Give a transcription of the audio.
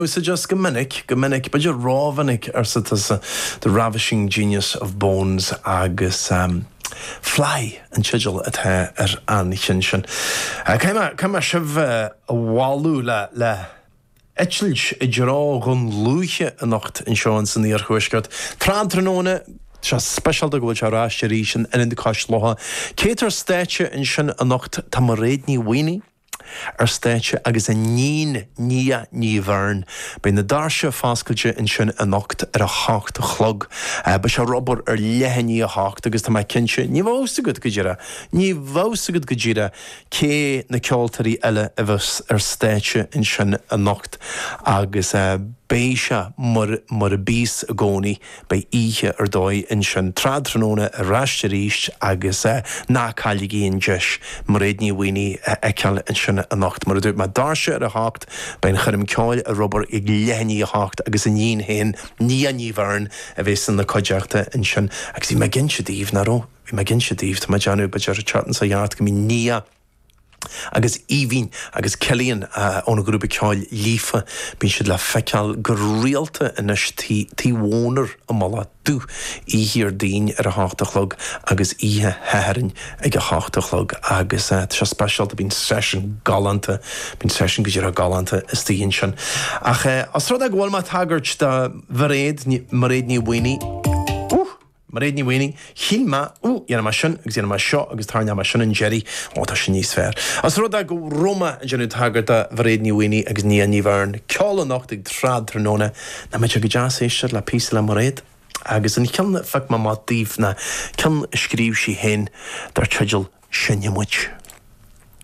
Was just Gomininic, but you're Ravenic, the ravishing genius of bones, agus fly and chigel at her an chinshin. Came a shiv a walu la etchilch a jero gun luche a nacht insurance in the Erhuishkat. Trantranone. Just special to go to our Asherishan and in the Kashloha. Cater statue in Shin a nacht tamaredni weenie. Stéitse agus a nín níomhhairn bein na dairse fáscailte in sin a nacht a hácht a chlog ba se robar lehanní a hácht agus tá mai cinse ní bhósta go ddíire ní bhósta go ddíire cé na ceoltarí eile a bheits stéitse in sin a nacht agus béise mar a bís a gcónaí bei ihe dói in sin tradranóna a rasteríist agus ná cailligíon deis mar réadní bhaoine eceal in sin a nacht mar a dúirt mar dáirse a hácht bein chuirm ceáil a robar ag lehanní a hácht agus a níon héin ní a níomhhairn a bheits in na coideachta in sin agus bhí me ginse díomh na ró bhí me ginse díomh tá me deanú beidir a chatan sa dheart go mí ní agus Ívín agus Kellíonn óna grúpa ceáil lífa bín siad le feiceáil go rialta inis tí bhónar a mala dú íhíar daoin ar a háchtachlog agus ihe hearann ag a háchtachlog agus se speisialta bín session galanta bín session go dtíar a galanta is tíon sin ach as rud ag bhfuil má tagart de bharéad mar réad ní bhaoine mar réad ní bhaoine chiilma dhéana mar sin agus dhéana mar seo agus táine mar sin an Jerry tá sin níos fearr. As rud ag go Roma deanú tagart de bharéad ní bhaoine agus ní a níomhhairn ceála nacht ag tradranóna na meid go deas éiste le písa le mar réad agus an ceanna feic má díomh na cean scríomh sí hen dar teidil sinne muid.